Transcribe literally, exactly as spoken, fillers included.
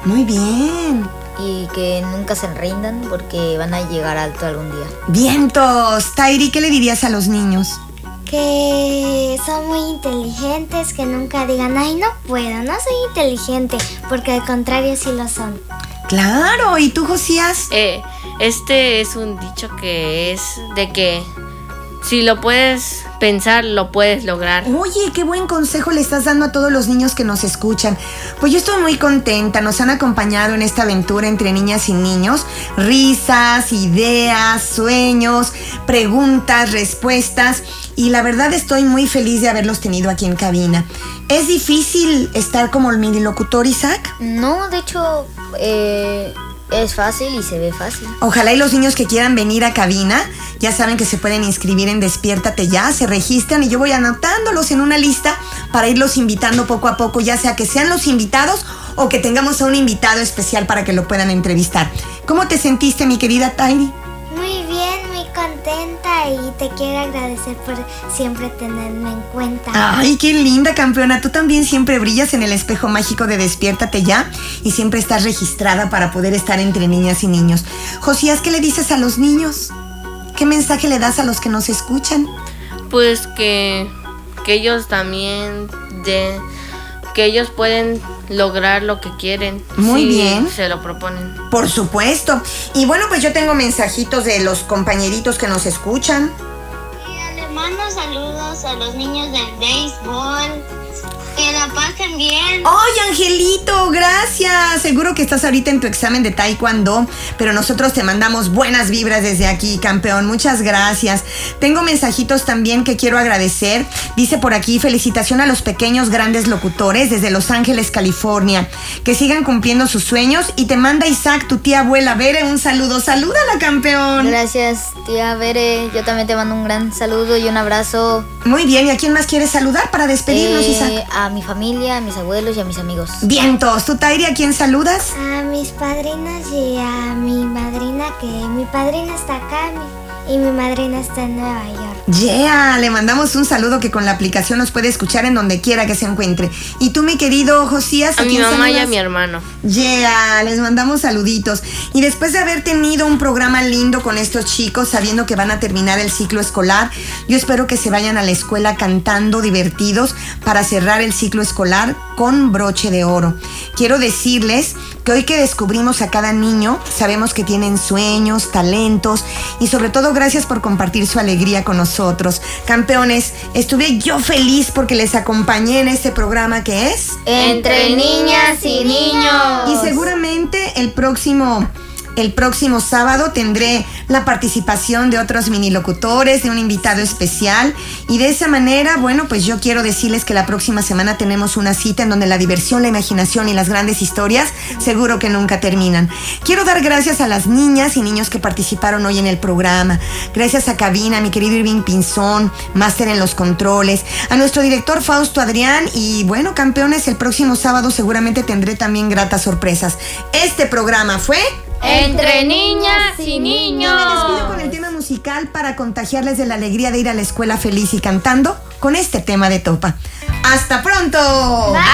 Muy bien. Y que nunca se rindan porque van a llegar alto algún día. ¡Vientos! Tairi, ¿qué le dirías a los niños? Que son muy inteligentes, que nunca digan, ay, no puedo, no soy inteligente, porque al contrario sí lo son. Claro, ¿y tú, Josías? Eh, este es un dicho que es de que si lo puedes pensar, lo puedes lograr. Oye, qué buen consejo le estás dando a todos los niños que nos escuchan. Pues yo estoy muy contenta, nos han acompañado en esta aventura entre niñas y niños. Risas, ideas, sueños, preguntas, respuestas. Y la verdad estoy muy feliz de haberlos tenido aquí en cabina. ¿Es difícil estar como el mini locutor, Isaac? No, de hecho, eh, es fácil y se ve fácil. Ojalá y los niños que quieran venir a cabina, ya saben que se pueden inscribir en Despiértate Ya, se registran y yo voy anotándolos en una lista para irlos invitando poco a poco, ya sea que sean los invitados o que tengamos a un invitado especial para que lo puedan entrevistar. ¿Cómo te sentiste, mi querida Tairi? Muy bien, muy contenta y te quiero agradecer por siempre tenerme en cuenta. Ay, qué linda, campeona. Tú también siempre brillas en el espejo mágico de Despiértate Ya y siempre estás registrada para poder estar entre niñas y niños. Josías, ¿qué le dices a los niños? ¿Qué mensaje le das a los que nos escuchan? Pues que, que ellos también, de, que ellos pueden lograr lo que quieren. Muy si bien. Se lo proponen. Por supuesto. Y bueno, pues yo tengo mensajitos de los compañeritos que nos escuchan. Y les mando saludos a los niños del béisbol. Que la pasen bien. ¡Ay, Angelito! Gracias. Seguro que estás ahorita en tu examen de taekwondo, pero nosotros te mandamos buenas vibras desde aquí, campeón. Muchas gracias. Tengo mensajitos también que quiero agradecer. Dice por aquí, felicitación a los pequeños grandes locutores desde Los Ángeles, California. Que sigan cumpliendo sus sueños. Y te manda Isaac, tu tía abuela Bere, un saludo. ¡Salúdala, campeón! Gracias, tía Bere. Yo también te mando un gran saludo y un abrazo. Muy bien. ¿Y a quién más quieres saludar para despedirnos, eh, Isaac? A mi familia, a mis abuelos y a mis amigos. Vientos. ¿Tú, Tairi, a quién saludas? A mis padrinos y a mi madrina, que mi padrina está acá mi, y mi madrina está en Nueva York. Yeah, le mandamos un saludo que con la aplicación nos puede escuchar en donde quiera que se encuentre. ¿Y tú, mi querido Josías? A mi mamá saludas? y a mi hermano. Yeah, les mandamos saluditos. Y después de haber tenido un programa lindo con estos chicos, sabiendo que van a terminar el ciclo escolar, yo espero que se vayan a la escuela cantando, divertidos, para cerrar el ciclo escolar con broche de oro. Quiero decirles que hoy que descubrimos a cada niño, sabemos que tienen sueños, talentos y sobre todo gracias por compartir su alegría con nosotros. Campeones, estuve yo feliz porque les acompañé en este programa que es Entre niñas y niños. Y seguramente el próximo... El próximo sábado tendré la participación de otros mini locutores, de un invitado especial. Y de esa manera, bueno, pues yo quiero decirles que la próxima semana tenemos una cita en donde la diversión, la imaginación y las grandes historias seguro que nunca terminan. Quiero dar gracias a las niñas y niños que participaron hoy en el programa. Gracias a Cabina, a mi querido Irving Pinzón, máster en los controles, a nuestro director Fausto Adrián. Y bueno, campeones, el próximo sábado seguramente tendré también gratas sorpresas. Este programa fue... Entre niñas y niños. Me despido con el tema musical para contagiarles de la alegría de ir a la escuela feliz y cantando con este tema de Topa. ¡Hasta pronto! Bye.